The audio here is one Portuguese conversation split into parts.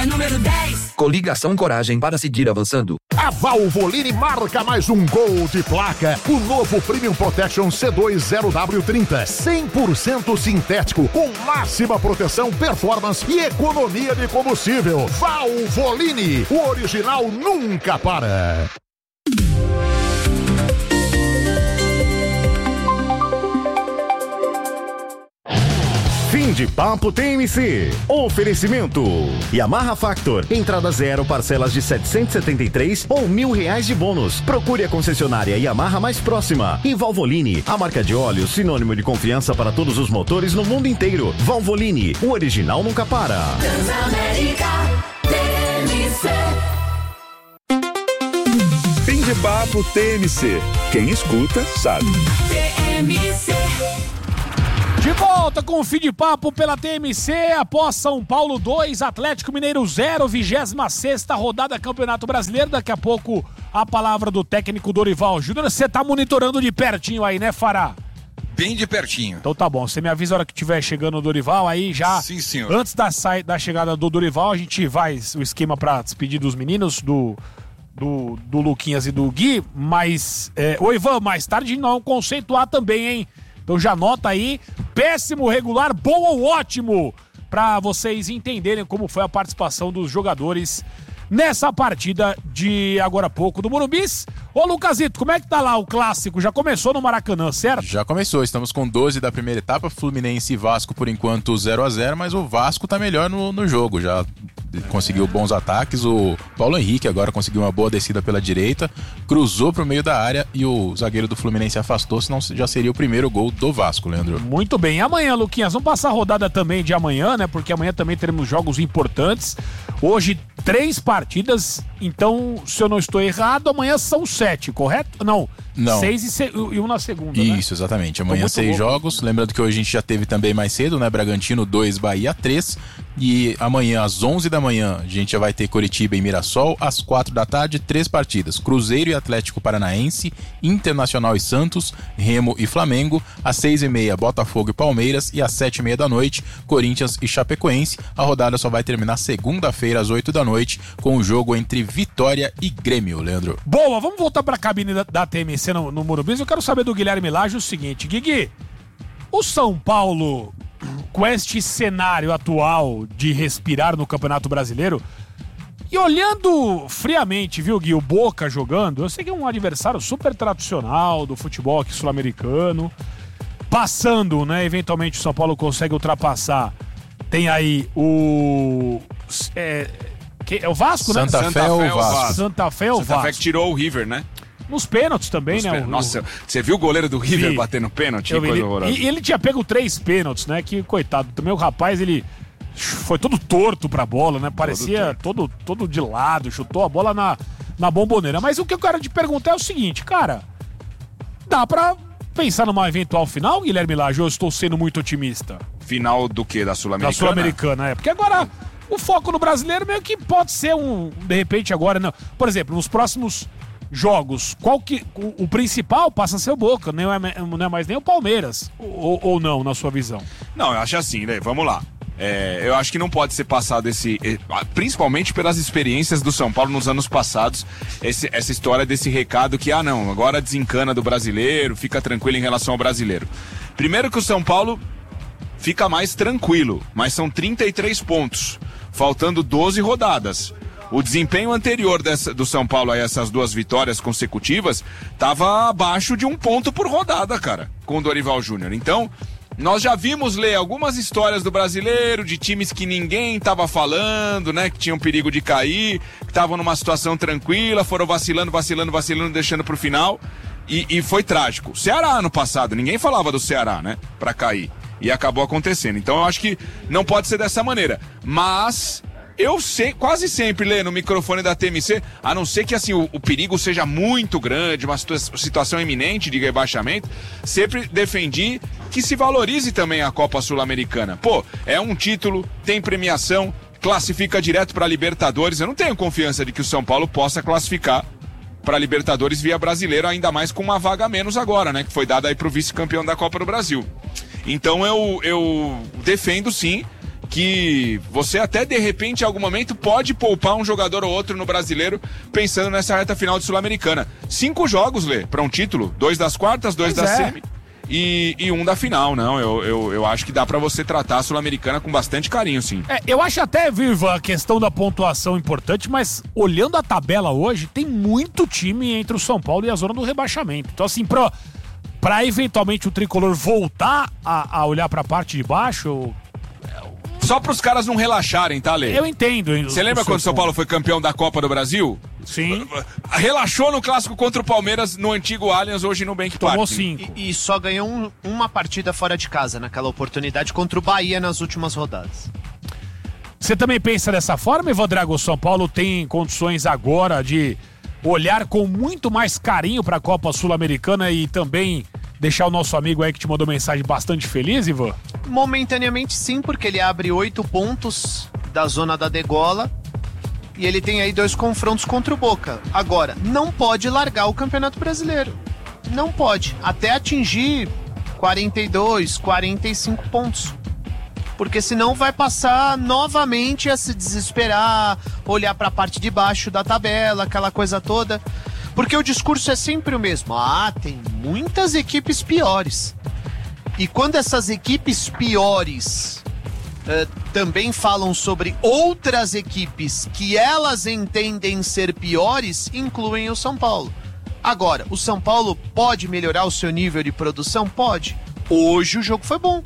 número 10. Coligação Coragem para seguir avançando. A Valvoline marca mais um gol de placa. O novo Premium Protection C2 0W30. 100% sintético, com máxima proteção, performance e economia de combustível. Valvoline, o original nunca para. Fim de papo TMC. Oferecimento Yamaha Factor. Entrada zero, parcelas de 773 ou R$1.000 de bônus. Procure a concessionária Yamaha mais próxima. E Valvoline, a marca de óleo sinônimo de confiança para todos os motores no mundo inteiro. Valvoline, o original nunca para. Transamérica TMC. Fim de papo TMC. Quem escuta sabe. TMC. De volta com o Fim de Papo pela TMC, após São Paulo 2, Atlético Mineiro 0, 26ª rodada Campeonato Brasileiro. Daqui a pouco a palavra do técnico Dorival Júnior. Você tá monitorando de pertinho aí, né, Fará? Bem de pertinho. Então tá bom, você me avisa a hora que estiver chegando o Dorival, aí já... Sim, senhor. Antes da chegada do Dorival, a gente vai, o esquema pra despedir dos meninos, do Luquinhas e do Gui, mas... Ô Ivan, mais tarde não conceituar também, hein? Então já anota aí, péssimo, regular, bom ou ótimo, para vocês entenderem como foi a participação dos jogadores nessa partida de agora há pouco do Morumbis. Ô Lucasito, como é que tá lá o clássico? Já começou no Maracanã, certo? Já começou, estamos com 12 da primeira etapa, Fluminense e Vasco por enquanto 0-0, mas o Vasco tá melhor no jogo, já conseguiu bons ataques, o Paulo Henrique agora conseguiu uma boa descida pela direita, cruzou pro meio da área e o zagueiro do Fluminense afastou, senão já seria o primeiro gol do Vasco, Leandro. Muito bem, e amanhã, Luquinhas, vamos passar a rodada também de amanhã, né, porque amanhã também teremos jogos importantes, hoje 3 partidas, então, se eu não estou errado, amanhã são 7, correto? Não. 6 e 1 na segunda, Isso, né? Exatamente. Amanhã 6 jogos. Lembrando que hoje a gente já teve também mais cedo, né? Bragantino 2, Bahia 3. E amanhã, às 11 da manhã, a gente já vai ter Coritiba e Mirassol. Às 4 da tarde, 3 partidas. Cruzeiro e Atlético Paranaense, Internacional e Santos, Remo e Flamengo. Às 6h30, Botafogo e Palmeiras. E às 7h30 da noite, Corinthians e Chapecoense. A rodada só vai terminar segunda-feira, às 8 da noite, com o jogo entre Vitória e Grêmio, Leandro. Boa, vamos voltar para a cabine da TMC no Morumbi. Eu quero saber do Guilherme Lage o seguinte, Guigui, o São Paulo, com este cenário atual de respirar no Campeonato Brasileiro, e olhando friamente, viu, Gui, o Boca jogando, eu sei que é um adversário super tradicional do futebol aqui sul-americano, passando, né, eventualmente o São Paulo consegue ultrapassar, tem aí o... É o Vasco, né? Santa Fé ou Vasco? Santa Fé ou Vasco? Santa Fé que tirou o River, né? Nos pênaltis também, né? Nossa, você viu o goleiro do River batendo pênalti? Que coisa horrorosa. E ele tinha pego 3 pênaltis, né? Que coitado. Também o rapaz, ele foi todo torto pra bola, né? Parecia todo de lado, chutou a bola na bomboneira. Mas o que eu quero te perguntar é o seguinte, cara. Dá pra pensar numa eventual final, Guilherme Lage? Ou eu estou sendo muito otimista? Final do quê? Da Sul-Americana? Da Sul-Americana, Porque agora o foco no brasileiro meio que pode ser de repente agora, não. Por exemplo, nos próximos jogos, o principal passa a ser o Boca, não é mais nem o Palmeiras, ou não, na sua visão? Não, eu acho assim, né? Vamos lá. Eu acho que não pode ser passado principalmente pelas experiências do São Paulo nos anos passados, essa história desse recado que, não, agora desencana do brasileiro, fica tranquilo em relação ao brasileiro. Primeiro que o São Paulo fica mais tranquilo, mas são 33 pontos, faltando 12 rodadas. O desempenho anterior do São Paulo a essas 2 vitórias consecutivas estava abaixo de 1 ponto por rodada, cara, com o Dorival Júnior. Então, nós já vimos ler algumas histórias do brasileiro, de times que ninguém estava falando, né, que tinham perigo de cair, que estavam numa situação tranquila, foram vacilando, deixando pro final, e foi trágico. Ceará ano passado, ninguém falava do Ceará, né, pra cair, e acabou acontecendo. Então eu acho que não pode ser dessa maneira, mas... Eu sei, quase sempre, Lê, no microfone da TMC, a não ser que assim, o perigo seja muito grande, uma situação iminente de rebaixamento, sempre defendi que se valorize também a Copa Sul-Americana. Pô, é um título, tem premiação, classifica direto para Libertadores. Eu não tenho confiança de que o São Paulo possa classificar para Libertadores via brasileiro, ainda mais com uma vaga a menos agora, né? Que foi dada aí pro vice-campeão da Copa do Brasil. Então eu defendo sim. que você até, de repente, em algum momento, pode poupar um jogador ou outro no Brasileiro, pensando nessa reta final de Sul-Americana. 5 jogos, Lê, para um título. 2 das quartas, 2 da semi e 1 da final. Não, eu acho que dá para você tratar a Sul-Americana com bastante carinho, sim. Eu acho até, Viva, a questão da pontuação importante, mas olhando a tabela hoje, tem muito time entre o São Paulo e a zona do rebaixamento. Então, assim, pra eventualmente o Tricolor voltar a olhar pra parte de baixo... Só pros caras não relaxarem, tá, Lê? Eu entendo. Você lembra quando o São Paulo foi campeão da Copa do Brasil? Sim. Relaxou no clássico contra o Palmeiras no antigo Allianz, hoje no Bank Park. Tomou 5. E só ganhou uma partida fora de casa naquela oportunidade contra o Bahia nas últimas rodadas. Você também pensa dessa forma, Ivan Drago? O São Paulo tem condições agora de olhar com muito mais carinho pra Copa Sul-Americana e também deixar o nosso amigo aí que te mandou mensagem bastante feliz, Ivan? Momentaneamente sim, porque ele abre 8 pontos da zona da degola e ele tem aí 2 confrontos contra o Boca. Agora, não pode largar o Campeonato Brasileiro. Não pode. Até atingir 42, 45 pontos. Porque senão vai passar novamente a se desesperar, olhar para a parte de baixo da tabela, aquela coisa toda. Porque o discurso é sempre o mesmo. Tem muitas equipes piores. E quando essas equipes piores também falam sobre outras equipes que elas entendem ser piores, incluem o São Paulo. Agora, o São Paulo pode melhorar o seu nível de produção? Pode. Hoje o jogo foi bom.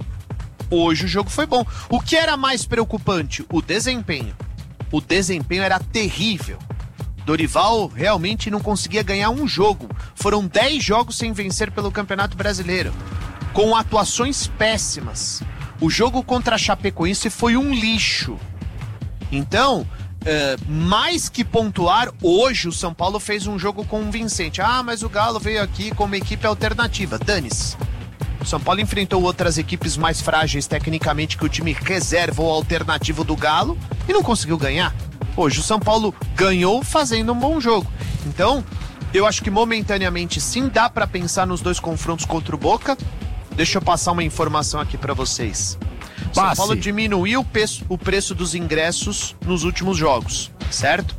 O que era mais preocupante? O desempenho. O desempenho era terrível. Dorival realmente não conseguia ganhar um jogo. Foram 10 jogos sem vencer pelo Campeonato Brasileiro, com atuações péssimas. O jogo contra a Chapecoense foi um lixo. Então, mais que pontuar, hoje o São Paulo fez um jogo convincente. Mas o Galo veio aqui com uma equipe alternativa. Dane-se. O São Paulo enfrentou outras equipes mais frágeis tecnicamente que o time reserva ou alternativo do Galo e não conseguiu ganhar. Hoje o São Paulo ganhou fazendo um bom jogo. Então, eu acho que momentaneamente sim dá para pensar nos 2 confrontos contra o Boca. Deixa eu passar uma informação aqui para vocês. O São Paulo diminuiu o preço dos ingressos nos últimos jogos, certo?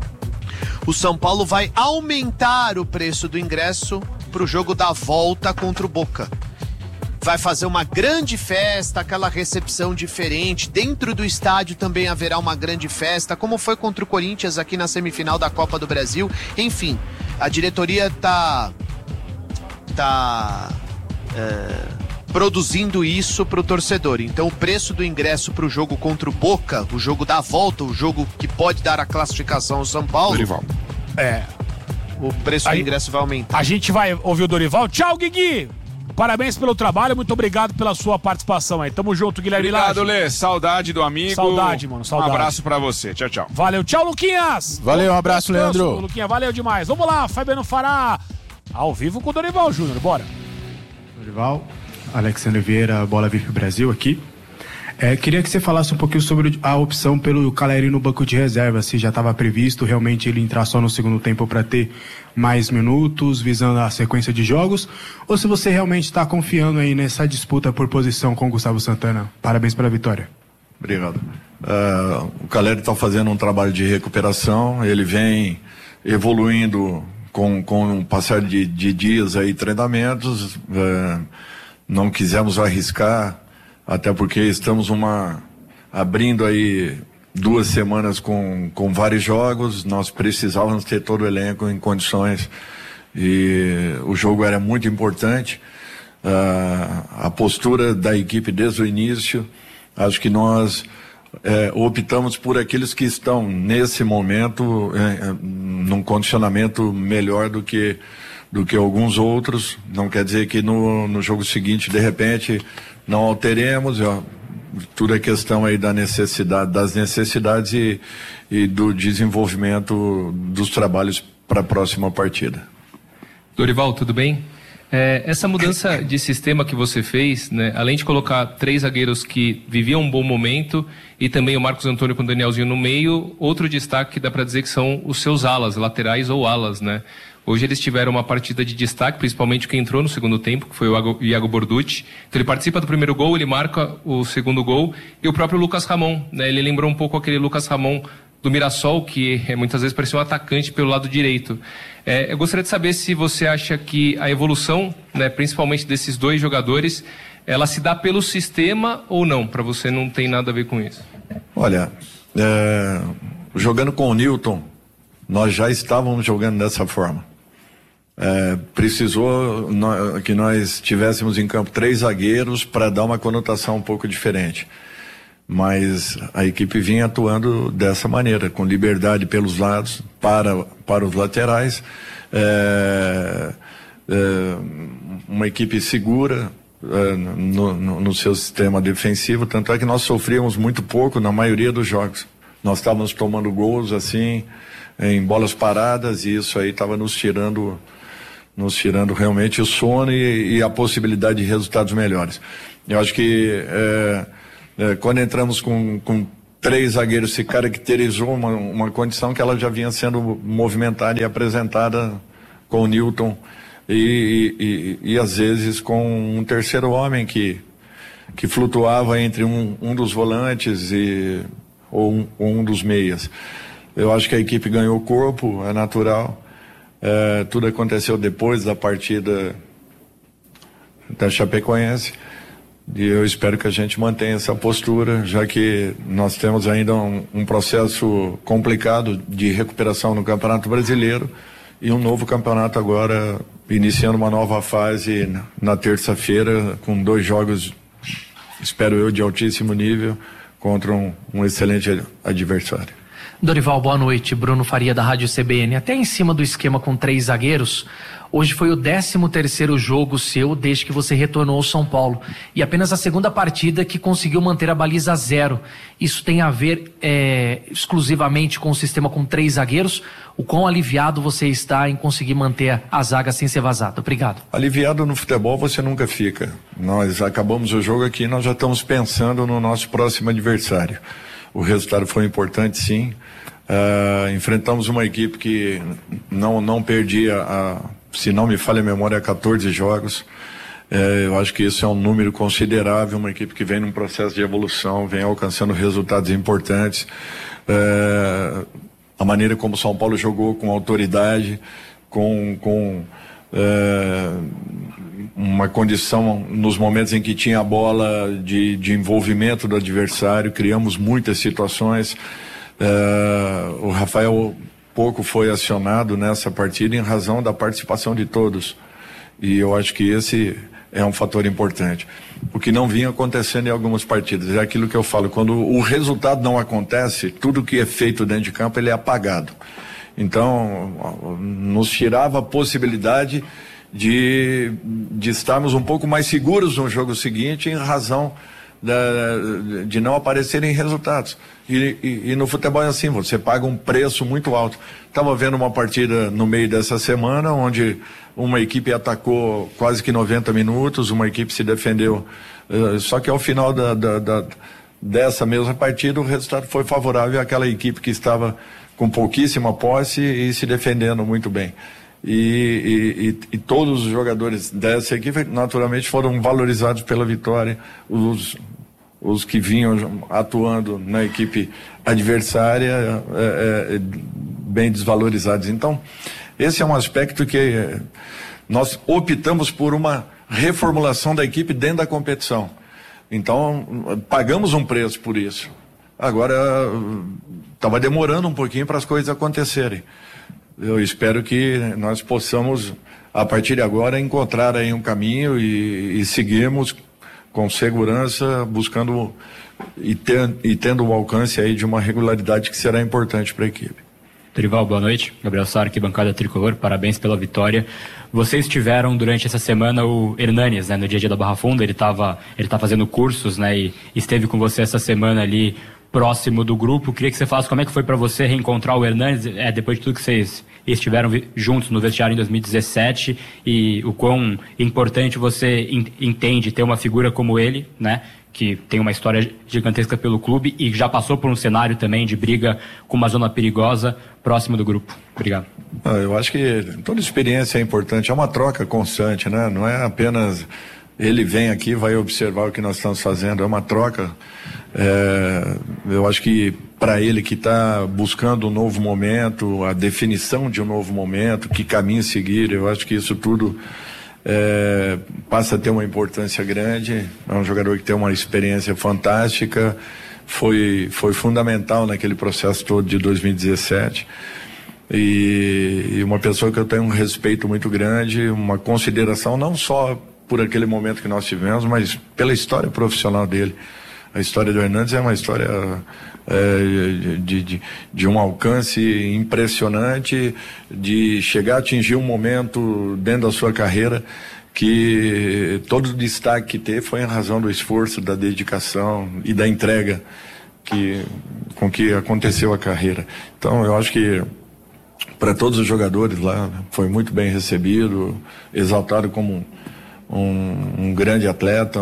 O São Paulo vai aumentar o preço do ingresso para o jogo da volta contra o Boca. Vai fazer uma grande festa, aquela recepção diferente. Dentro do estádio também haverá uma grande festa, como foi contra o Corinthians aqui na semifinal da Copa do Brasil. Enfim, a diretoria tá produzindo isso pro torcedor. Então o preço do ingresso pro jogo contra o Boca, o jogo da volta, o jogo que pode dar a classificação ao São Paulo, Dorival. O preço do ingresso vai aumentar. A gente vai ouvir o Dorival. Tchau, Guigui! Parabéns pelo trabalho, muito obrigado pela sua participação aí. Tamo junto, Guilherme. Obrigado, Lê. Saudade do amigo. Saudade, mano. Saudade. Um abraço pra você. Tchau, tchau. Valeu. Tchau, Luquinhas. Valeu, um abraço, Leandro. Luquinha, valeu demais. Vamos lá, Fabiano Fará. Ao vivo com o Dorival Júnior. Bora. Dorival, Alexandre Vieira, Bola VIP Brasil aqui. Queria que você falasse um pouquinho sobre a opção pelo Caleri no banco de reserva, se já estava previsto realmente ele entrar só no segundo tempo para ter mais minutos, visando a sequência de jogos, ou se você realmente está confiando aí nessa disputa por posição com o Gustavo Santana. Parabéns pela vitória. Obrigado. O Caleri está fazendo um trabalho de recuperação, ele vem evoluindo com o passar de dias aí, treinamentos, não quisemos arriscar, até porque estamos abrindo aí 2 semanas com vários jogos, nós precisávamos ter todo o elenco em condições e o jogo era muito importante. A postura da equipe desde o início, acho que nós optamos por aqueles que estão nesse momento num condicionamento melhor do que alguns outros. Não quer dizer que no jogo seguinte, de repente, não alteremos. Tudo é questão aí das necessidades e do desenvolvimento dos trabalhos para a próxima partida. Dorival, tudo bem? Essa mudança de sistema que você fez, né, além de colocar 3 zagueiros que viviam um bom momento e também o Marcos Antônio com o Danielzinho no meio, outro destaque que dá para dizer que são os seus alas, laterais ou alas, né? Hoje eles tiveram uma partida de destaque, principalmente quem entrou no segundo tempo, que foi o Iago Borducci. Então ele participa do primeiro gol, ele marca o segundo gol, e o próprio Lucas Ramon, né? Ele lembrou um pouco aquele Lucas Ramon do Mirassol, que muitas vezes parecia um atacante pelo lado direito. Eu gostaria de saber se você acha que a evolução, né, principalmente desses dois jogadores, ela se dá pelo sistema ou não? Para você não tem nada a ver com isso. Olha, jogando com o Newton, nós já estávamos jogando dessa forma. Precisou que nós tivéssemos em campo 3 zagueiros para dar uma conotação um pouco diferente. Mas a equipe vinha atuando dessa maneira, com liberdade pelos lados, para os laterais, uma equipe segura no seu sistema defensivo, tanto é que nós sofríamos muito pouco na maioria dos jogos. Nós estávamos tomando gols assim, em bolas paradas, e isso aí estava nos tirando realmente o sono e a possibilidade de resultados melhores. Eu acho que quando entramos com 3 zagueiros, se caracterizou uma condição que ela já vinha sendo movimentada e apresentada com o Newton e às vezes com um terceiro homem que flutuava entre um dos volantes ou um dos meias. Eu acho que a equipe ganhou corpo, é natural. Tudo aconteceu depois da partida da Chapecoense. E eu espero que a gente mantenha essa postura, já que nós temos ainda um processo complicado de recuperação no Campeonato Brasileiro e um novo campeonato agora, iniciando uma nova fase na terça-feira, com 2 jogos, espero eu, de altíssimo nível, contra um excelente adversário. Dorival, boa noite. Bruno Faria, da Rádio CBN. Até em cima do esquema com 3 zagueiros, hoje foi o 13º jogo seu desde que você retornou ao São Paulo. E apenas a segunda partida que conseguiu manter a baliza 0. Isso tem a ver exclusivamente com o sistema com 3 zagueiros? O quão aliviado você está em conseguir manter a zaga sem ser vazado? Obrigado. Aliviado no futebol você nunca fica. Nós acabamos o jogo aqui, nós já estamos pensando no nosso próximo adversário. O resultado foi importante, sim. Enfrentamos uma equipe que não perdia, se não me falha a memória, 14 jogos. Eu acho que isso é um número considerável, uma equipe que vem num processo de evolução, vem alcançando resultados importantes. A maneira como o São Paulo jogou, com autoridade, com uma condição nos momentos em que tinha a bola de envolvimento do adversário, criamos muitas situações. O Rafael pouco foi acionado nessa partida em razão da participação de todos, e eu acho que esse é um fator importante. O que não vinha acontecendo em algumas partidas é aquilo que eu falo: quando o resultado não acontece, tudo que é feito dentro de campo ele é apagado. Então nos tirava a possibilidade de estarmos um pouco mais seguros no jogo seguinte, em razão de não aparecerem resultados. E no futebol é assim, você paga um preço muito alto. Estava vendo uma partida no meio dessa semana, onde uma equipe atacou quase que 90 minutos, uma equipe se defendeu, só que ao final dessa mesma partida o resultado foi favorável àquela equipe que estava com pouquíssima posse e se defendendo muito bem. E todos os jogadores dessa equipe naturalmente foram valorizados pela vitória. Os que vinham atuando na equipe adversária bem desvalorizados. Então esse é um aspecto que nós optamos por uma reformulação da equipe dentro da competição. Então pagamos um preço por isso. Agora estava demorando um pouquinho para as coisas acontecerem. Eu espero que nós possamos, a partir de agora, encontrar aí um caminho e seguirmos com segurança, buscando e tendo o alcance aí de uma regularidade que será importante para a equipe. Dorival, boa noite. Gabriel Sara, arquibancada tricolor, parabéns pela vitória. Vocês tiveram durante essa semana o Hernanes, né, no dia a dia da Barra Funda, ele tá fazendo cursos, né, e esteve com você essa semana ali próximo do grupo. Queria que você falasse como é que foi para você reencontrar o Hernanes, depois de tudo que vocês estiveram juntos no vestiário em 2017, e o quão importante você entende ter uma figura como ele, né, que tem uma história gigantesca pelo clube e já passou por um cenário também de briga com uma zona perigosa próximo do grupo. Obrigado. Eu acho que toda experiência é importante, é uma troca constante, né? Não é apenas ele vem aqui, vai observar o que nós estamos fazendo, é uma troca. Eu acho que para ele que está buscando um novo momento, a definição de um novo momento, que caminho seguir, eu acho que isso tudo passa a ter uma importância grande. É um jogador que tem uma experiência fantástica, foi fundamental naquele processo todo de 2017 e uma pessoa que eu tenho um respeito muito grande, uma consideração não só por aquele momento que nós tivemos, mas pela história profissional dele. A história do Hernandes é uma história de um alcance impressionante, de chegar a atingir um momento dentro da sua carreira que todo o destaque que teve foi em razão do esforço, da dedicação e da entrega com que aconteceu a carreira. Então eu acho que para todos os jogadores lá foi muito bem recebido, exaltado como um grande atleta,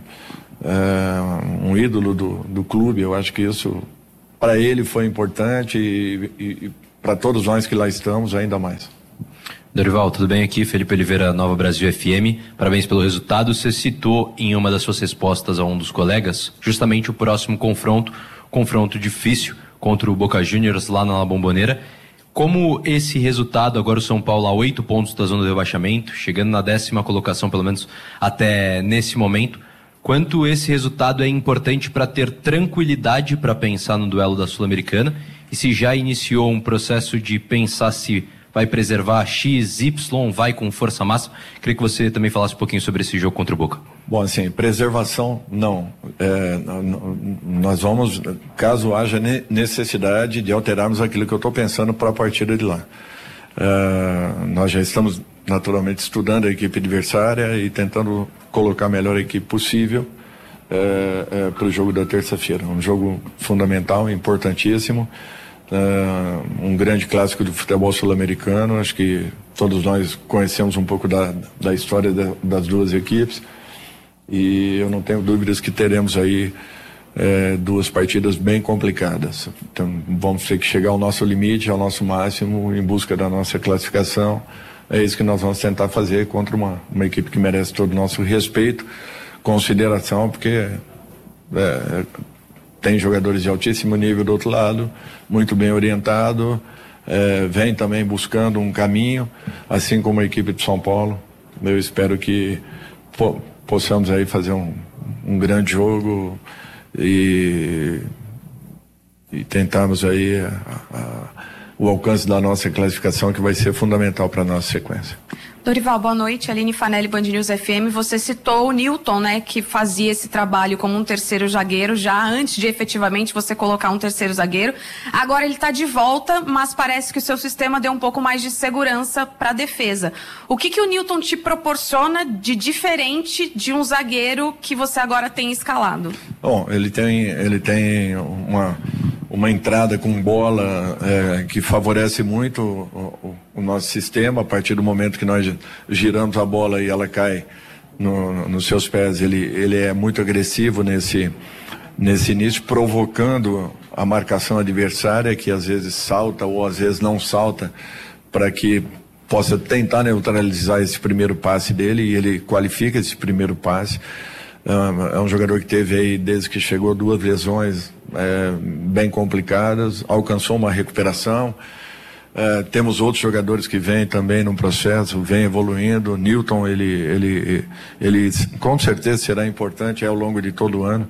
um ídolo do clube. Eu acho que isso para ele foi importante e para todos nós que lá estamos ainda mais. Dorival, tudo bem? Aqui Felipe Oliveira, Nova Brasil FM. Parabéns pelo resultado. Você citou em uma das suas respostas a um dos colegas justamente o próximo confronto difícil contra o Boca Juniors lá na La Bombonera. Como esse resultado, agora o São Paulo a 8 pontos da zona do rebaixamento, chegando na 10ª colocação pelo menos até nesse momento, quanto esse resultado é importante para ter tranquilidade para pensar no duelo da Sul-Americana e se já iniciou um processo de pensar se vai preservar X, Y, vai com força máxima. Queria que você também falasse um pouquinho sobre esse jogo contra o Boca. Bom, assim, preservação não. Nós vamos, caso haja necessidade de alterarmos aquilo que eu estou pensando para a partida de lá. Nós já estamos naturalmente estudando a equipe adversária e tentando colocar a melhor equipe possível para o jogo da terça-feira. Um jogo fundamental, importantíssimo. Um grande clássico do futebol sul-americano. Acho que todos nós conhecemos um pouco da história das duas equipes e eu não tenho dúvidas que teremos aí duas partidas bem complicadas. Então vamos ter que chegar ao nosso limite, ao nosso máximo em busca da nossa classificação. É isso que nós vamos tentar fazer contra uma equipe que merece todo o nosso respeito, consideração, porque tem jogadores de altíssimo nível do outro lado, muito bem orientado, vem também buscando um caminho, assim como a equipe de São Paulo. Eu espero que possamos aí fazer um grande jogo e tentarmos aí o alcance da nossa classificação, que vai ser fundamental para a nossa sequência. Dorival, boa noite. Aline Fanelli, Band News FM. Você citou o Newton, né, que fazia esse trabalho como um terceiro zagueiro, já antes de efetivamente você colocar um terceiro zagueiro. Agora ele está de volta, mas parece que o seu sistema deu um pouco mais de segurança para a defesa. O que o Newton te proporciona de diferente de um zagueiro que você agora tem escalado? Bom, ele tem uma entrada com bola que favorece muito o nosso sistema. A partir do momento que nós giramos a bola e ela cai nos seus pés, ele é muito agressivo nesse início, provocando a marcação adversária, que às vezes salta ou às vezes não salta, para que possa tentar neutralizar esse primeiro passe dele, e ele qualifica esse primeiro passe. É um jogador que teve aí, desde que chegou, 2 lesões bem complicadas, alcançou uma recuperação. Temos outros jogadores que vêm também no processo, vêm evoluindo. Newton, ele com certeza será importante ao longo de todo o ano.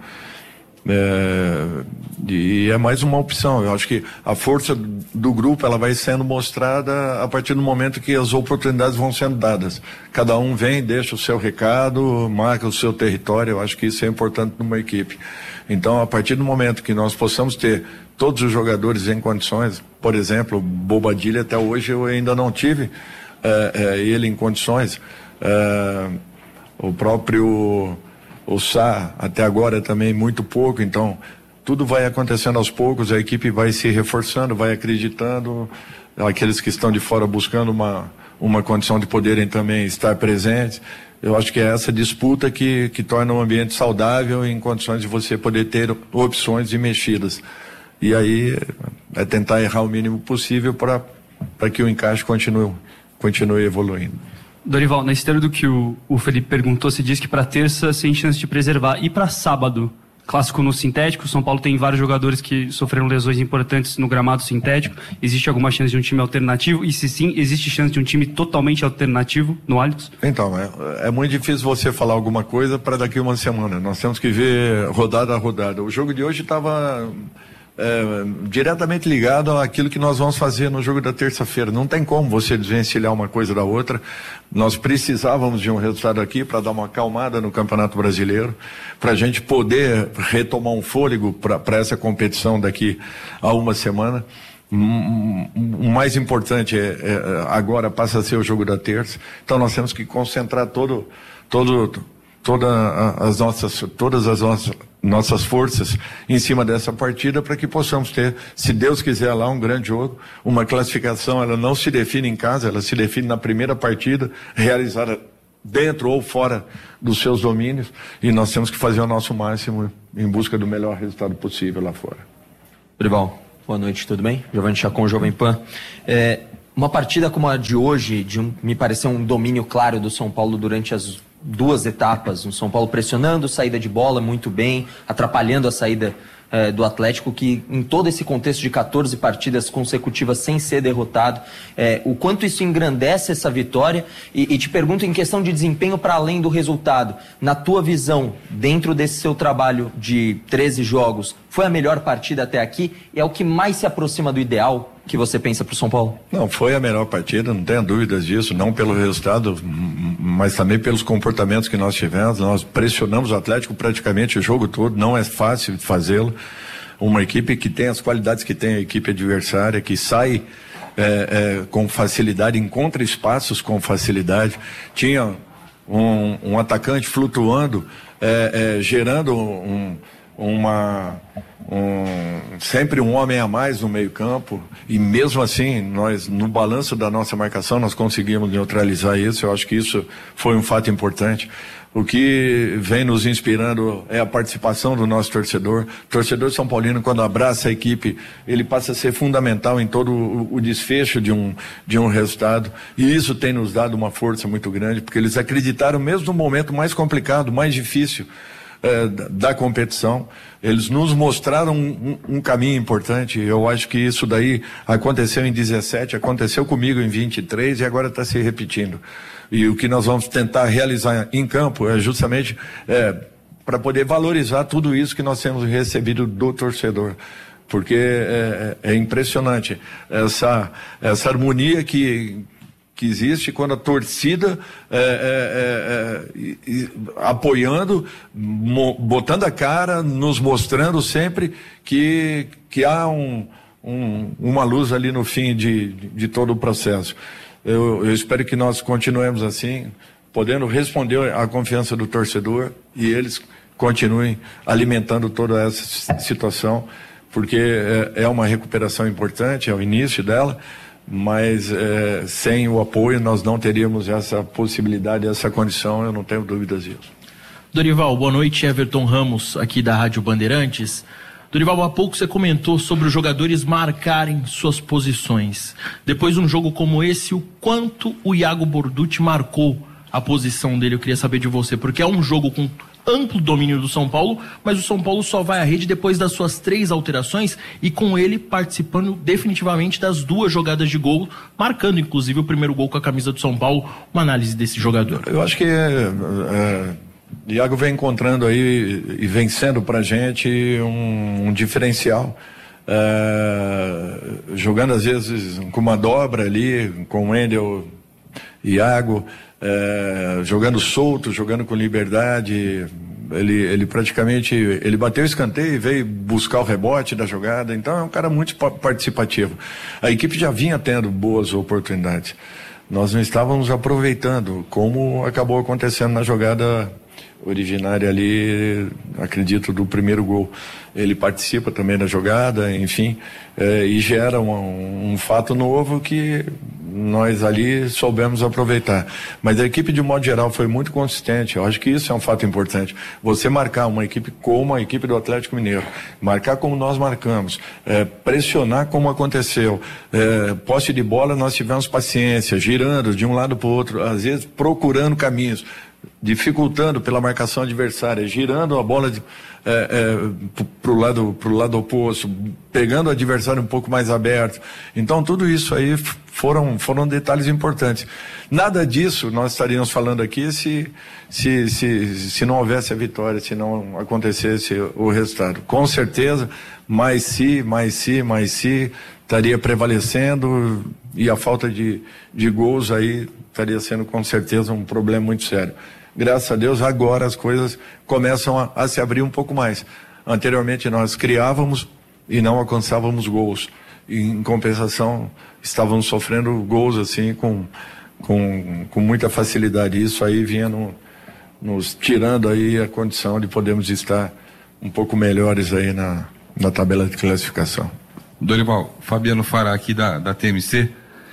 E é mais uma opção. Eu acho que a força do grupo ela vai sendo mostrada a partir do momento que as oportunidades vão sendo dadas. Cada um vem, deixa o seu recado, marca o seu território. Eu acho que isso é importante numa equipe. Então, a partir do momento que nós possamos ter todos os jogadores em condições, por exemplo, Bobadilla, até hoje eu ainda não tive ele em condições. O próprio Sá, até agora também muito pouco. Então tudo vai acontecendo aos poucos, a equipe vai se reforçando, vai acreditando, aqueles que estão de fora buscando uma condição de poderem também estar presentes. Eu acho que é essa disputa que torna um ambiente saudável em condições de você poder ter opções e mexidas. E aí é tentar errar o mínimo possível para que o encaixe continue evoluindo. Dorival, na esteira do que o Felipe perguntou, você disse que para terça sem chance de preservar. E para sábado, clássico no sintético, o São Paulo tem vários jogadores que sofreram lesões importantes no gramado sintético. Existe alguma chance de um time alternativo? E se sim, existe chance de um time totalmente alternativo no Allianz? Então, é muito difícil você falar alguma coisa para daqui uma semana. Nós temos que ver rodada a rodada. O jogo de hoje estava diretamente ligado àquilo que nós vamos fazer no jogo da terça-feira. Não tem como você desvencilhar uma coisa da outra. Nós precisávamos de um resultado aqui para dar uma acalmada no Campeonato Brasileiro, para a gente poder retomar um fôlego para essa competição daqui a uma semana. O mais importante agora passa a ser o jogo da terça. Então nós temos que concentrar todas as nossas forças em cima dessa partida para que possamos ter, se Deus quiser lá, um grande jogo. Uma classificação, ela não se define em casa, ela se define na primeira partida, realizada dentro ou fora dos seus domínios, e nós temos que fazer o nosso máximo em busca do melhor resultado possível lá fora. Dorival, boa noite, tudo bem? Giovanni Chacon, Jovem Pan. Uma partida como a de hoje, me pareceu um domínio claro do São Paulo durante as duas etapas, o São Paulo pressionando, saída de bola muito bem, atrapalhando a saída do Atlético, que em todo esse contexto de 14 partidas consecutivas sem ser derrotado, o quanto isso engrandece essa vitória, e te pergunto em questão de desempenho para além do resultado, na tua visão, dentro desse seu trabalho de 13 jogos, foi a melhor partida até aqui e é o que mais se aproxima do ideal que você pensa para o São Paulo? Não, foi a melhor partida, não tenho dúvidas disso, não pelo resultado, mas também pelos comportamentos que nós tivemos. Nós pressionamos o Atlético praticamente o jogo todo, não é fácil de fazê-lo. Uma equipe que tem as qualidades que tem a equipe adversária, que sai com facilidade, encontra espaços com facilidade. Tinha um atacante flutuando, gerando sempre um homem a mais no meio campo, e mesmo assim nós, no balanço da nossa marcação, nós conseguimos neutralizar isso. Eu acho que isso foi um fato importante. O que vem nos inspirando é a participação do nosso torcedor. O torcedor são paulino, quando abraça a equipe, ele passa a ser fundamental em todo o desfecho de um resultado, e isso tem nos dado uma força muito grande, porque eles acreditaram mesmo no momento mais complicado, mais difícil da competição. Eles nos mostraram um caminho importante. Eu acho que isso daí aconteceu em 17, aconteceu comigo em 23 e agora está se repetindo. E o que nós vamos tentar realizar em campo é justamente para poder valorizar tudo isso que nós temos recebido do torcedor. Porque é impressionante essa harmonia que existe quando a torcida apoiando, botando a cara, nos mostrando sempre que há uma luz ali no fim de todo o processo. Eu espero que nós continuemos assim, podendo responder à confiança do torcedor, e eles continuem alimentando toda essa situação, porque é uma recuperação importante, é o início dela, mas sem o apoio nós não teríamos essa possibilidade, essa condição, eu não tenho dúvidas disso. Dorival, boa noite, Everton Ramos, aqui da Rádio Bandeirantes. Dorival, há pouco você comentou sobre os jogadores marcarem suas posições. Depois de um jogo como esse, o quanto o Iago Borducci marcou a posição dele? Eu queria saber de você, porque é um jogo com amplo domínio do São Paulo, mas o São Paulo só vai à rede depois das suas 3 alterações e com ele participando definitivamente das 2 jogadas de gol, marcando inclusive o primeiro gol com a camisa do São Paulo. Uma análise desse jogador. Eu acho que Iago vem encontrando aí e vem sendo pra gente um diferencial, jogando às vezes com uma dobra ali, com o Wendel, Iago, jogando solto, jogando com liberdade. Ele praticamente, ele bateu o escanteio e veio buscar o rebote da jogada, então é um cara muito participativo. A equipe já vinha tendo boas oportunidades, nós não estávamos aproveitando, como acabou acontecendo na jogada originária ali, acredito, do primeiro gol. Ele participa também da jogada, enfim, e gera um fato novo que nós ali soubemos aproveitar. Mas a equipe, de modo geral, foi muito consistente. Eu acho que isso é um fato importante. Você marcar uma equipe como a equipe do Atlético Mineiro, marcar como nós marcamos, pressionar como aconteceu, posse de bola, nós tivemos paciência, girando de um lado para o outro, às vezes procurando caminhos, dificultando pela marcação adversária, girando a bola pro lado oposto, pegando o adversário um pouco mais aberto. Então tudo isso aí foram detalhes importantes. Nada disso nós estaríamos falando aqui se não houvesse a vitória, se não acontecesse o resultado. Com certeza, mais se estaria prevalecendo, e a falta de gols aí estaria sendo com certeza um problema muito sério. Graças a Deus, agora as coisas começam a se abrir um pouco mais. Anteriormente nós criávamos e não alcançávamos gols. E, em compensação, estávamos sofrendo gols assim com muita facilidade. Isso aí vinha nos tirando aí a condição de podermos estar um pouco melhores aí na tabela de classificação. Dorival, Fabiano Fará aqui da TMC.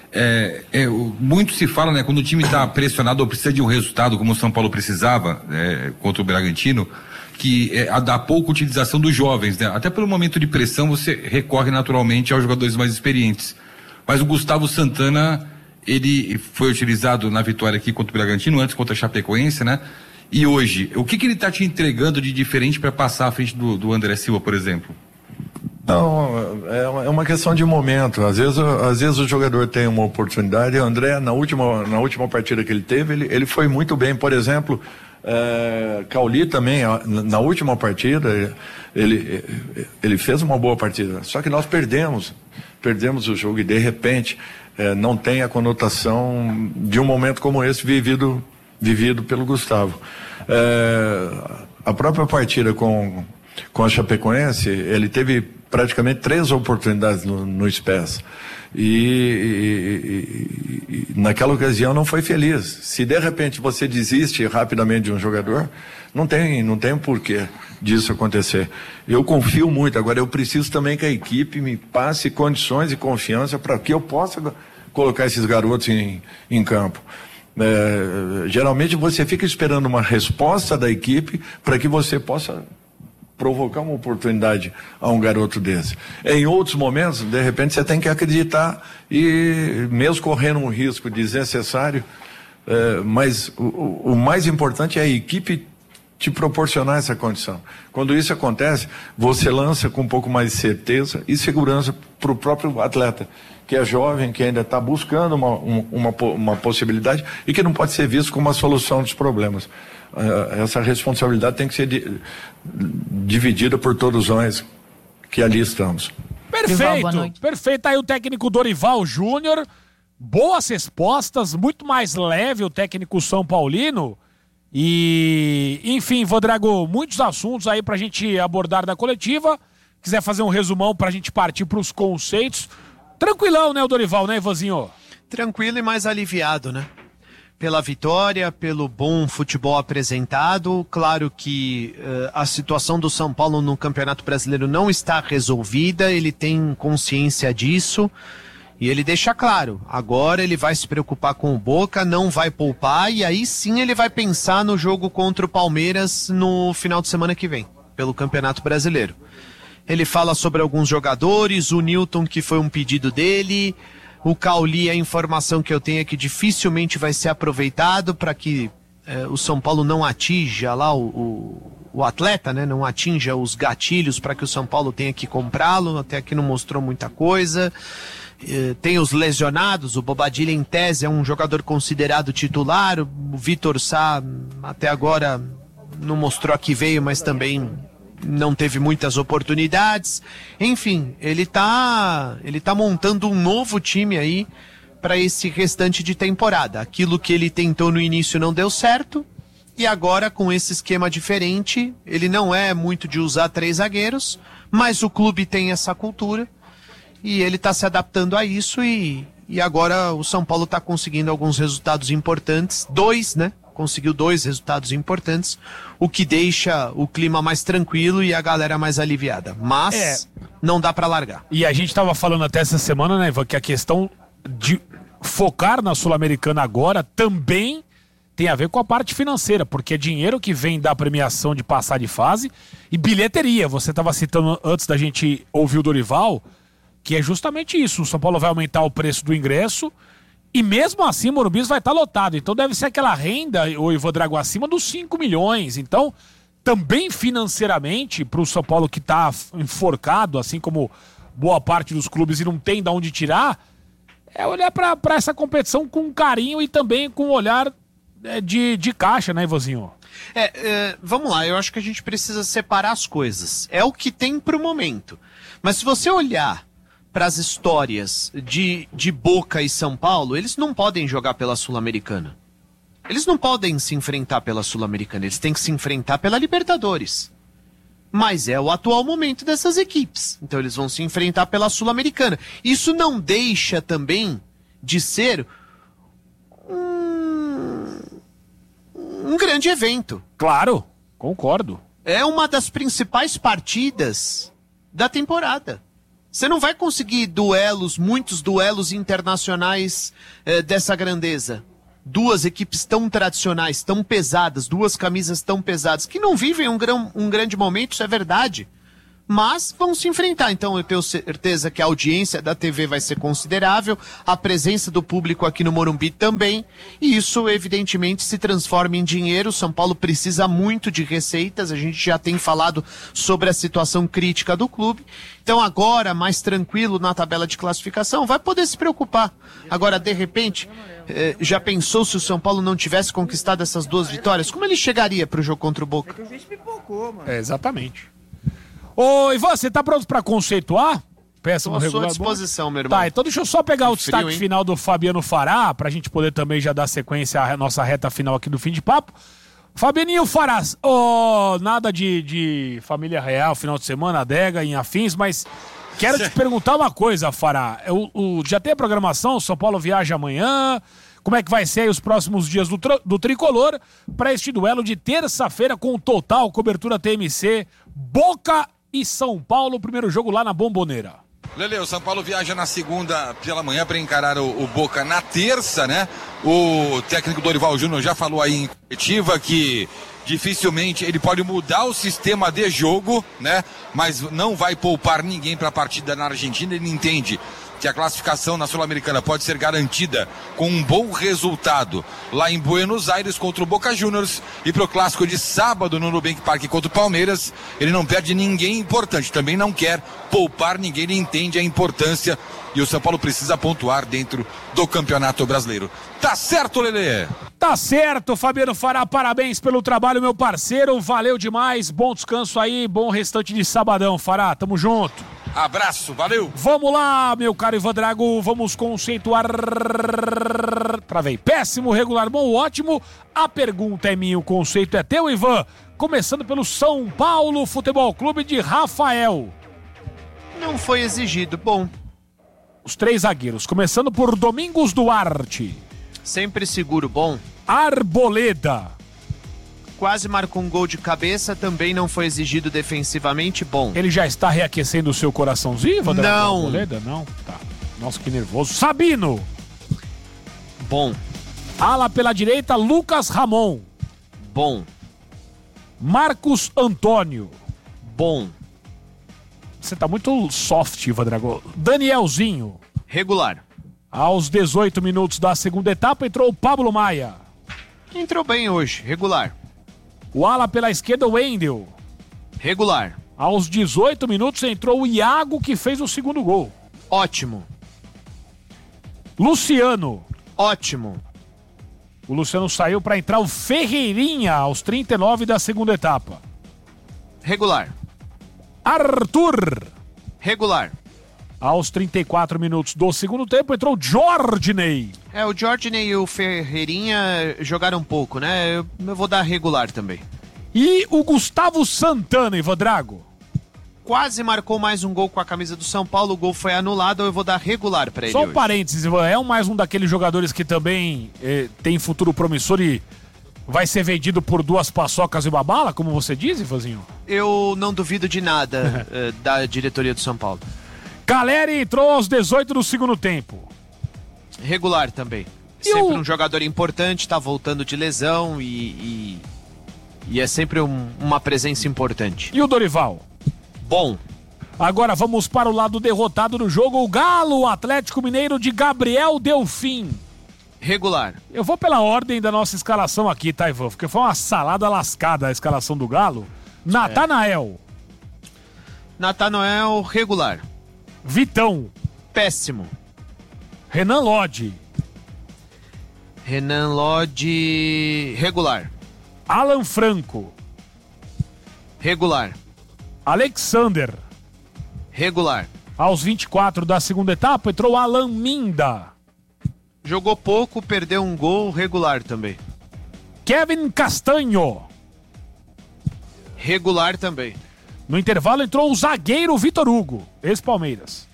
Muito se fala, né, quando o time está pressionado ou precisa de um resultado, como o São Paulo precisava contra o Bragantino, que dá pouca utilização dos jovens, né? Até pelo momento de pressão você recorre naturalmente aos jogadores mais experientes. Mas o Gustavo Santana, ele foi utilizado na vitória aqui contra o Bragantino, antes contra a Chapecoense, né? E hoje, o que ele está te entregando de diferente para passar à frente do André Silva, por exemplo? Não, é uma questão de momento. Às vezes o jogador tem uma oportunidade. O André, na última partida que ele teve, ele foi muito bem. Por exemplo, Cauli também, na última partida, ele fez uma boa partida. Só que nós perdemos o jogo e, de repente, não tem a conotação de um momento como esse vivido pelo Gustavo. A própria partida com a Chapecoense, ele teve praticamente 3 oportunidades no SPES. E naquela ocasião não foi feliz. Se de repente você desiste rapidamente de um jogador, não tem porquê disso acontecer. Eu confio muito. Agora eu preciso também que a equipe me passe condições e confiança para que eu possa colocar esses garotos em campo. Geralmente você fica esperando uma resposta da equipe para que você possa provocar uma oportunidade a um garoto desse. Em outros momentos, de repente, você tem que acreditar e, mesmo correndo um risco desnecessário, mas o mais importante é a equipe te proporcionar essa condição. Quando isso acontece, você lança com um pouco mais de certeza e segurança para o próprio atleta, que é jovem, que ainda está buscando uma possibilidade e que não pode ser visto como uma solução dos problemas. Essa responsabilidade tem que ser dividida por todos nós que ali estamos. Perfeito, perfeito. Aí o técnico Dorival Júnior, boas respostas, muito mais leve o técnico São Paulino. E, enfim, Vodrago, muitos assuntos aí pra gente abordar da coletiva. Quiser fazer um resumão pra gente partir pros conceitos. Tranquilão, né, o Dorival, né, Ivanzinho? Tranquilo e mais aliviado, né? Pela vitória, pelo bom futebol apresentado. Claro que a situação do São Paulo no Campeonato Brasileiro não está resolvida, ele tem consciência disso e ele deixa claro, agora ele vai se preocupar com o Boca, não vai poupar e aí sim ele vai pensar no jogo contra o Palmeiras no final de semana que vem, pelo Campeonato Brasileiro. Ele fala sobre alguns jogadores, o Newton, que foi um pedido dele, o Cauli, a informação que eu tenho é que dificilmente vai ser aproveitado para que o São Paulo não atinja lá o atleta, né? Não atinja os gatilhos para que o São Paulo tenha que comprá-lo, até aqui não mostrou muita coisa. Tem os lesionados, o Bobadilla em tese é um jogador considerado titular, o Vitor Sá até agora não mostrou a que veio, mas também não teve muitas oportunidades. Enfim, ele tá montando um novo time aí para esse restante de temporada. Aquilo que ele tentou no início não deu certo e agora com esse esquema diferente, ele não é muito de usar 3 zagueiros, mas o clube tem essa cultura e ele está se adaptando a isso e agora o São Paulo está conseguindo alguns resultados importantes, 2, né? Conseguiu 2 resultados importantes, o que deixa o clima mais tranquilo e a galera mais aliviada. Mas não dá pra largar. E a gente tava falando até essa semana, né, Ivan, que a questão de focar na Sul-Americana agora também tem a ver com a parte financeira, porque é dinheiro que vem da premiação de passar de fase e bilheteria. Você estava citando antes da gente ouvir o Dorival, que é justamente isso. O São Paulo vai aumentar o preço do ingresso e mesmo assim o Morumbi vai estar lotado. Então deve ser aquela renda, o Ivan Drago, acima dos 5 milhões. Então, também financeiramente, para o São Paulo que está enforcado, assim como boa parte dos clubes e não tem de onde tirar, é olhar para essa competição com carinho e também com um olhar de caixa, né, Ivozinho? Vamos lá, eu acho que a gente precisa separar as coisas. É o que tem pro momento. Mas se você olhar para as histórias de Boca e São Paulo, eles não podem jogar pela Sul-Americana. Eles não podem se enfrentar pela Sul-Americana, eles têm que se enfrentar pela Libertadores. Mas é o atual momento dessas equipes. Então eles vão se enfrentar pela Sul-Americana. Isso não deixa também de ser um grande evento. Claro, concordo. É uma das principais partidas da temporada. Você não vai conseguir muitos duelos internacionais dessa grandeza. Duas equipes tão tradicionais, tão pesadas, duas camisas tão pesadas, que não vivem um grande momento, isso é verdade. Mas vão se enfrentar. Então eu tenho certeza que a audiência da TV vai ser considerável, a presença do público aqui no Morumbi também, e isso evidentemente se transforma em dinheiro. São Paulo precisa muito de receitas, a gente já tem falado sobre a situação crítica do clube. Então agora, mais tranquilo na tabela de classificação, vai poder se preocupar. Agora, de repente, já pensou se o São Paulo não tivesse conquistado essas 2 vitórias? Como ele chegaria para o jogo contra o Boca? Exatamente. Ô, Ivan, você tá pronto pra conceituar? Peça no regular. À sua disposição, meu irmão. Tá, então deixa eu só pegar o destaque frio, final do Fabiano Fará, pra gente poder também já dar sequência à nossa reta final aqui do Fim de Papo. Fabianinho Fará, nada de família real, final de semana, adega, em afins, mas quero te perguntar uma coisa, Fará. Já tem a programação, o São Paulo viaja amanhã, como é que vai ser aí os próximos dias do Tricolor para este duelo de terça-feira com total cobertura TMC, Boca e São Paulo, primeiro jogo lá na Bomboneira. Lele, o São Paulo viaja na segunda pela manhã para encarar o Boca na terça, né? O técnico Dorival Júnior já falou aí em coletiva que dificilmente ele pode mudar o sistema de jogo, né? Mas não vai poupar ninguém para a partida na Argentina. Ele entende que a classificação na Sul-Americana pode ser garantida com um bom resultado lá em Buenos Aires contra o Boca Juniors, e pro clássico de sábado no Nubank Park contra o Palmeiras, ele não perde ninguém importante, também não quer poupar ninguém, ele entende a importância e o São Paulo precisa pontuar dentro do Campeonato Brasileiro. Tá certo, Lelê? Tá certo, Fabiano Fará, parabéns pelo trabalho, meu parceiro, valeu demais, bom descanso aí, bom restante de sabadão, Fará, tamo junto. Abraço, valeu! Vamos lá, meu caro Ivan Drago, vamos conceituar. Travei. Péssimo, regular, bom, ótimo. A pergunta é minha, o conceito é teu, Ivan. Começando pelo São Paulo Futebol Clube de Rafael. Não foi exigido, bom. Os 3 zagueiros, começando por Domingos Duarte. Sempre seguro, bom. Arboleda. Quase marcou um gol de cabeça, também não foi exigido defensivamente, bom. Ele já está reaquecendo o seu coraçãozinho, Ivan Drago? Não. Arboleda? Não? Tá. Nossa, que nervoso. Sabino. Bom. Ala pela direita, Lucas Ramon. Bom. Marcos Antônio. Bom. Você tá muito soft, Ivan Drago. Danielzinho. Regular. Aos 18 minutos da segunda etapa, entrou o Pablo Maia. Entrou bem hoje, regular. O ala pela esquerda, o Wendel. Regular. Aos 18 minutos entrou o Iago, que fez o segundo gol. Ótimo. Luciano. Ótimo. O Luciano saiu para entrar o Ferreirinha aos 39 da segunda etapa. Regular. Arthur. Regular. Aos 34 minutos do segundo tempo entrou o Jordney. O Jordney e o Ferreirinha jogaram um pouco, né? Eu vou dar regular também. E o Gustavo Santana, Ivan Drago. Quase marcou mais um gol com a camisa do São Paulo, o gol foi anulado, eu vou dar regular pra ele. Só um hoje. Parênteses, Ivan, é mais um daqueles jogadores que também tem futuro promissor e vai ser vendido por 2 paçocas e uma bala, como você diz, Ivanzinho? Eu não duvido de nada da diretoria do São Paulo. Caleri entrou aos 18 do segundo tempo. Regular também. Sempre um jogador importante, tá voltando de lesão e é sempre uma presença importante. E o Dorival? Bom. Agora vamos para o lado derrotado do jogo, o Galo, o Atlético Mineiro de Gabriel Delfim. Regular. Eu vou pela ordem da nossa escalação aqui, tá, Ivan? Porque foi uma salada lascada a escalação do Galo. Natanael. Natanael, regular. Vitão. Péssimo. Renan Lodge. Renan Lodge, regular. Alan Franco. Regular. Alexander. Regular. Aos 24 da segunda etapa, entrou Alan Minda. Jogou pouco, perdeu um gol, regular também. Kevin Castanho. Regular também. No intervalo entrou o zagueiro Vitor Hugo, ex-Palmeiras.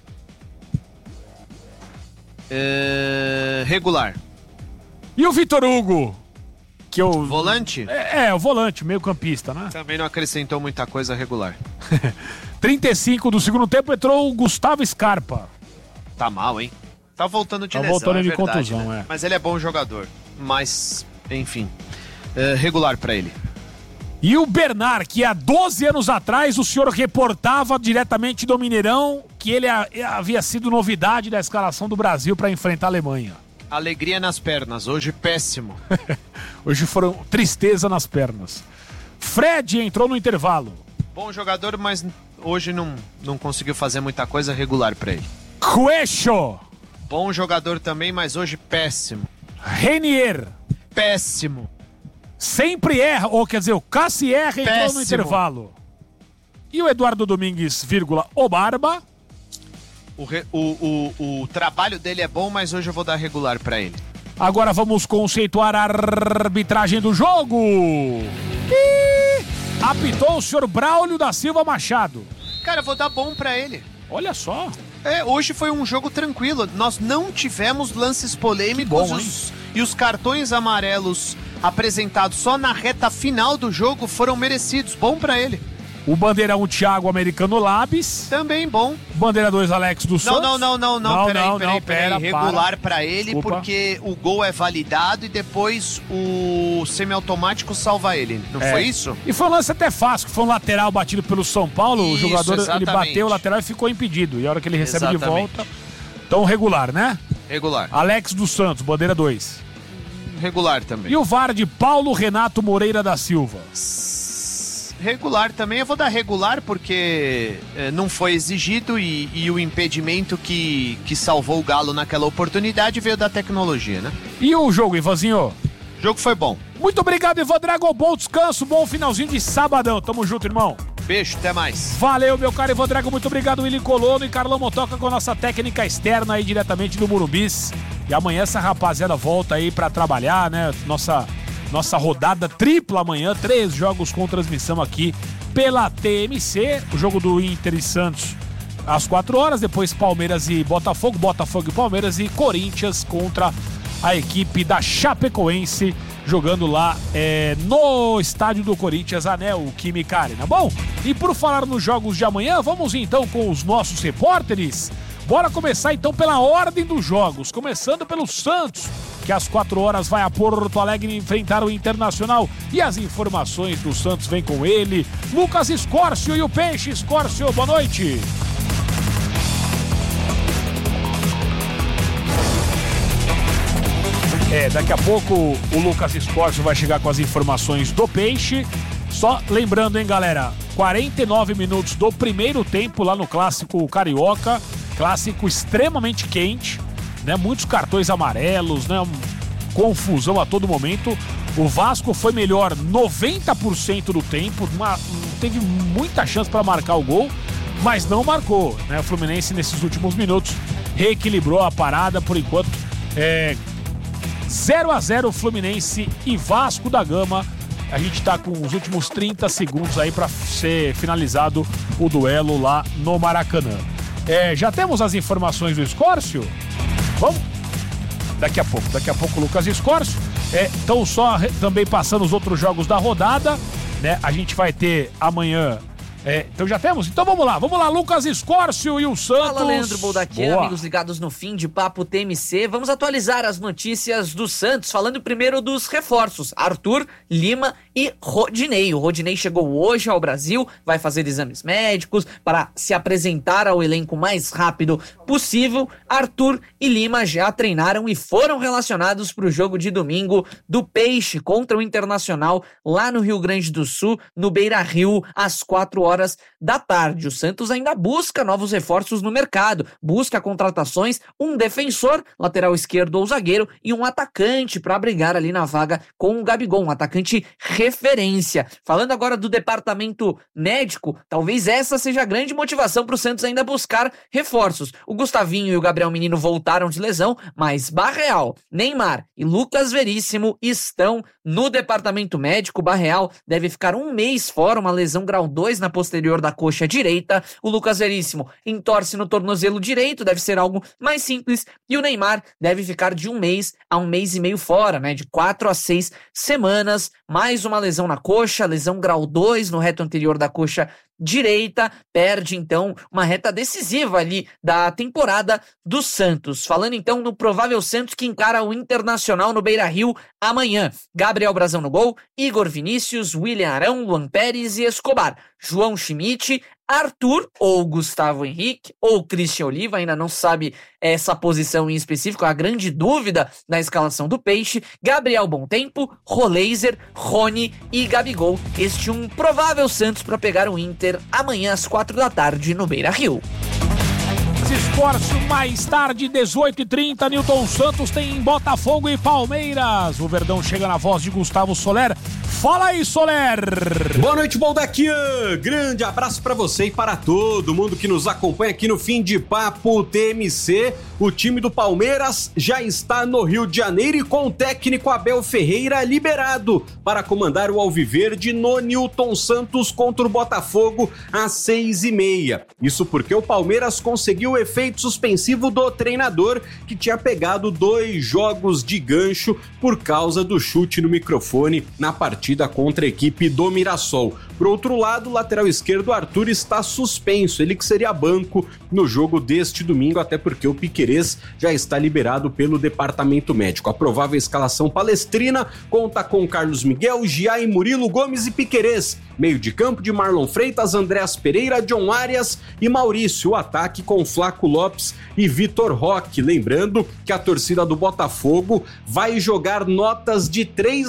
Regular. E o Vitor Hugo? Que o volante? O volante, meio campista, né? Também não acrescentou muita coisa, regular. 35 do segundo tempo entrou o Gustavo Scarpa. Tá mal, hein? Tá voltando de lesão, voltando de verdade, contusão, né? é. Mas ele é bom jogador. Mas, enfim, regular pra ele. E o Bernard, que há 12 anos atrás o senhor reportava diretamente do Mineirão que ele havia sido novidade da escalação do Brasil para enfrentar a Alemanha. Alegria nas pernas, hoje péssimo. Hoje foram tristeza nas pernas. Fred entrou no intervalo. Bom jogador, mas hoje não conseguiu fazer muita coisa, regular pra ele. Cuecho. Bom jogador também, mas hoje péssimo. Renier. Péssimo. Sempre erra, ou quer dizer, o Cassier entrou no intervalo. E o Eduardo Domingues, o Barba. O trabalho dele é bom, mas hoje eu vou dar regular pra ele. Agora vamos conceituar a arbitragem do jogo. E apitou o senhor Braulio da Silva Machado. Cara, eu vou dar bom pra ele. Olha só. Hoje foi um jogo tranquilo. Nós não tivemos lances polêmicos. E os cartões amarelos apresentados só na reta final do jogo foram merecidos. Bom pra ele. O bandeira 1, Thiago Americano Labs. Também bom. Bandeira 2, Alex do Santos. Não, peraí. Regular pra ele, porque o gol é validado e depois o semiautomático salva ele. Não foi isso? E foi um lance até fácil, que foi um lateral batido pelo São Paulo. Isso, o jogador, exatamente. Ele bateu o lateral e ficou impedido. E a hora que ele recebe de volta... Então, regular, né? Regular. Alex dos Santos, bandeira 2. Regular também. E o VAR de Paulo Renato Moreira da Silva. Regular também, eu vou dar regular porque não foi exigido e o impedimento que salvou o Galo naquela oportunidade veio da tecnologia, né? E o jogo, Ivanzinho? O jogo foi bom. Muito obrigado, Ivan Drago, bom descanso, bom finalzinho de sabadão, tamo junto, irmão. Beijo, até mais. Valeu, meu caro Ivan Drago, muito obrigado, Willi Colono e Carlão Motoca com a nossa técnica externa aí diretamente do Murumbis. E amanhã essa rapaziada volta aí pra trabalhar, né? Nossa rodada tripla amanhã, 3 jogos com transmissão aqui pela TMC, o jogo do Inter e Santos às 4 horas, depois Palmeiras e Botafogo e Palmeiras e Corinthians contra a equipe da Chapecoense, jogando lá no estádio do Corinthians, Anel Química Arena. Bom, e por falar nos jogos de amanhã, vamos então com os nossos repórteres. Bora começar então pela ordem dos jogos, começando pelo Santos, que às 4 horas vai a Porto Alegre enfrentar o Internacional. E as informações do Santos vêm com ele, Lucas Escórcio e o Peixe. Escórcio, boa noite. Daqui a pouco o Lucas Escórcio vai chegar com as informações do Peixe. Só lembrando, hein, galera, 49 minutos do primeiro tempo lá no Clássico Carioca, clássico extremamente quente, né? Muitos cartões amarelos, né? Confusão a todo momento. O Vasco foi melhor 90% do tempo, teve muita chance para marcar o gol, mas não marcou, né? O Fluminense nesses últimos minutos reequilibrou a parada por enquanto. 0-0 Fluminense e Vasco da Gama. A gente tá com os últimos 30 segundos aí para ser finalizado o duelo lá no Maracanã. Já temos as informações do Escórcio? Vamos? Daqui a pouco o Lucas Escórcio. Então só também passando os outros jogos da rodada, né? A gente vai ter amanhã Então já temos? Então vamos lá, Lucas Escórcio e o Santos. Fala, Leandro Boldaquian, amigos ligados no Fim de Papo TMC. Vamos atualizar as notícias do Santos, falando primeiro dos reforços, Arthur, Lima e Rodinei. O Rodinei chegou hoje ao Brasil, vai fazer exames médicos para se apresentar ao elenco mais rápido possível. Arthur e Lima já treinaram e foram relacionados para o jogo de domingo do Peixe contra o Internacional lá no Rio Grande do Sul, no Beira-Rio, às 4 horas da tarde. O Santos ainda busca novos reforços no mercado, busca contratações, um defensor, lateral esquerdo ou zagueiro, e um atacante para brigar ali na vaga com o Gabigol, um atacante referência. Falando agora do departamento médico, talvez essa seja a grande motivação para o Santos ainda buscar reforços. O Gustavinho e o Gabriel Menino voltaram de lesão, mas Barreal, Neymar e Lucas Veríssimo estão no departamento médico. Barreal deve ficar 1 mês fora, uma lesão grau 2 na posterior da coxa direita. O Lucas Veríssimo entorce no tornozelo direito, deve ser algo mais simples, e o Neymar deve ficar de 1 mês a 1 mês e meio fora, né, de 4 a 6 semanas, mais uma lesão na coxa, lesão grau 2 no reto anterior da coxa direita, perde então uma reta decisiva ali da temporada do Santos. Falando então no provável Santos que encara o Internacional no Beira-Rio amanhã: Gabriel Brazão no gol, Igor Vinícius, William Arão, Luan Pérez e Escobar, João Schmidt, Arthur ou Gustavo Henrique ou Christian Oliva, ainda não sabe essa posição em específico, a grande dúvida na escalação do Peixe, Gabriel Bontempo, Roleiser, Rony e Gabigol. Este um provável Santos para pegar o Inter amanhã às 4 da tarde no Beira-Rio. Esforço mais tarde, 18h30, Newton Santos tem Botafogo e Palmeiras. O Verdão chega na voz de Gustavo Soler. Fala aí, Soler! Boa noite, Boldaquian! Grande abraço para você e para todo mundo que nos acompanha aqui no Fim de Papo TMC. O time do Palmeiras já está no Rio de Janeiro e com o técnico Abel Ferreira liberado para comandar o Alviverde no Newton Santos contra o Botafogo às 6h30. Isso porque o Palmeiras conseguiu o efeito suspensivo do treinador, que tinha pegado 2 jogos de gancho por causa do chute no microfone na partida contra a equipe do Mirassol. Por outro lado, o lateral esquerdo Arthur está suspenso, ele que seria banco no jogo deste domingo, até porque o Piquerez já está liberado pelo departamento médico. A provável escalação palestrina conta com Carlos Miguel, Giai, Murilo, Gomes e Piquerez. Meio de campo de Marlon Freitas, Andréas Pereira, John Arias e Maurício. O ataque com Flaco Lopes e Vitor Roque. Lembrando que a torcida do Botafogo vai jogar notas de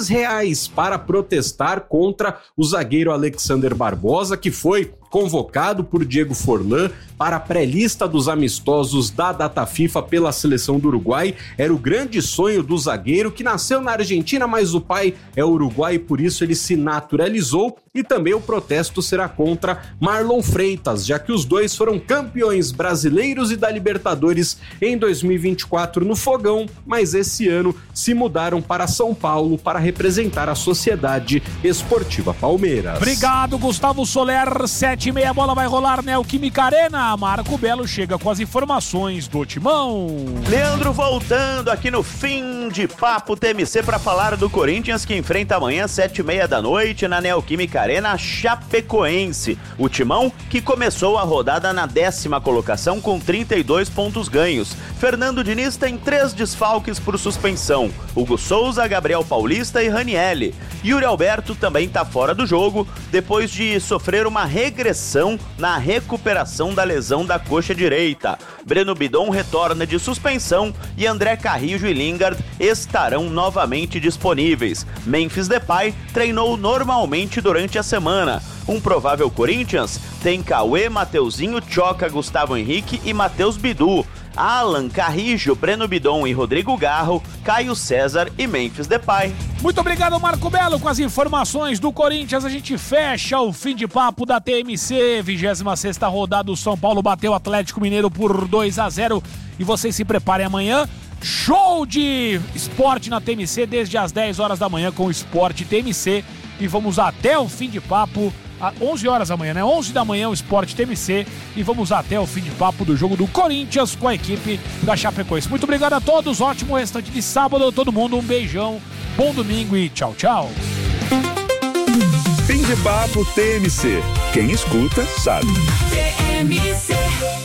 R$3 para protestar contra o zagueiro Alexander Barbosa, que foi convocado por Diego Forlan para a pré-lista dos amistosos da data FIFA pela seleção do Uruguai. Era o grande sonho do zagueiro, que nasceu na Argentina, mas o pai é uruguai e por isso ele se naturalizou. E também o protesto será contra Marlon Freitas, já que os dois foram campeões brasileiros e da Libertadores em 2024 no Fogão, mas esse ano se mudaram para São Paulo para representar a Sociedade Esportiva Palmeiras. Obrigado, Gustavo Soler. 7h30, a bola vai rolar na Neoquímica Arena. Marco Belo chega com as informações do Timão. Leandro voltando aqui no Fim de Papo TMC para falar do Corinthians, que enfrenta amanhã 7h30 da noite na Neoquímica Arena Chapecoense. O Timão que começou a rodada na 10ª colocação com 32 pontos ganhos. Fernando Diniz tem 3 desfalques por suspensão: Hugo Souza, Gabriel Paulista e Ranielli. Yuri Alberto também está fora do jogo depois de sofrer uma regressão na recuperação da lesão da coxa direita. Breno Bidon retorna de suspensão e André Carrijo e Lingard estarão novamente disponíveis. Memphis Depay treinou normalmente durante a semana. Um provável Corinthians tem Cauê, Mateuzinho, Tchoca, Gustavo Henrique e Matheus Bidu. Alan, Carrijo, Breno Bidon e Rodrigo Garro, Caio César e Memphis Depay. Muito obrigado, Marco Belo, com as informações do Corinthians. A gente fecha o Fim de Papo da TMC. 26ª rodada, o São Paulo bateu o Atlético Mineiro por 2-0 e vocês se preparem amanhã. Show de esporte na TMC desde as 10 horas da manhã com o Esporte TMC e vamos até o Fim de Papo. 11 horas da manhã, né? 11 da manhã o Esporte TMC e vamos até o Fim de Papo do jogo do Corinthians com a equipe da Chapecoense. Muito obrigado a todos, ótimo restante de sábado, todo mundo, um beijão, bom domingo e tchau, tchau. Fim de Papo TMC. Quem escuta, sabe. TMC.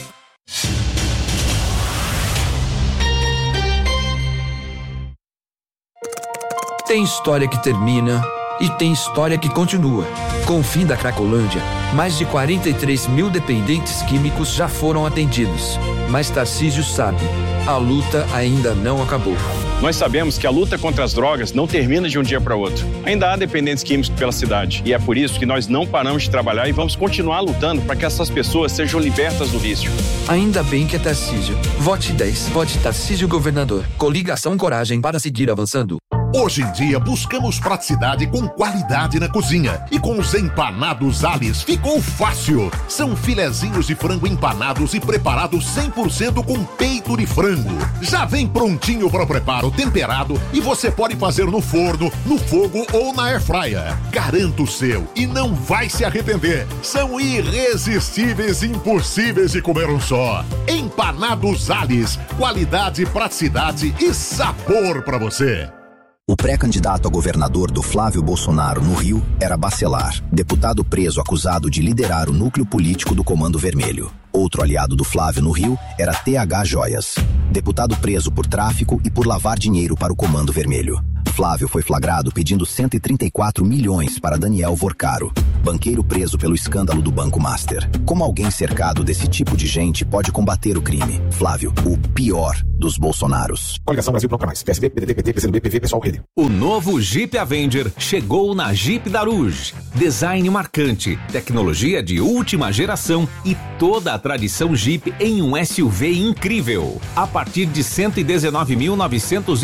Tem história que termina e tem história que continua. Com o fim da Cracolândia, mais de 43 mil dependentes químicos já foram atendidos. Mas Tarcísio sabe, a luta ainda não acabou. Nós sabemos que a luta contra as drogas não termina de um dia para outro. Ainda há dependentes químicos pela cidade. E é por isso que nós não paramos de trabalhar e vamos continuar lutando para que essas pessoas sejam libertas do vício. Ainda bem que é Tarcísio. Vote 10. Vote Tarcísio Governador. Coligação Coragem para seguir avançando. Hoje em dia, buscamos praticidade com qualidade na cozinha. E com os empanados Alice ficou fácil. São filezinhos de frango empanados e preparados 100% com peito de frango. Já vem prontinho para o preparo, temperado, e você pode fazer no forno, no fogo ou na airfryer. Garanto o seu e não vai se arrepender. São irresistíveis e impossíveis de comer um só. Empanados Alice. Qualidade, praticidade e sabor para você. O pré-candidato a governador do Flávio Bolsonaro no Rio era Bacelar, deputado preso acusado de liderar o núcleo político do Comando Vermelho. Outro aliado do Flávio no Rio era TH Joias, deputado preso por tráfico e por lavar dinheiro para o Comando Vermelho. Flávio foi flagrado pedindo 134 milhões para Daniel Vorcaro, banqueiro preso pelo escândalo do Banco Master. Como alguém cercado desse tipo de gente pode combater o crime? Flávio, o pior dos Bolsonaros. Coligação Brasil Bloco Mais. PSB, PDT, PT, PCdoB, PV, Pessoal, Rede. O novo Jeep Avenger chegou na Jeep Daruge. Design marcante, tecnologia de última geração e toda a tradição Jeep em um SUV incrível. A partir de R$ 119.900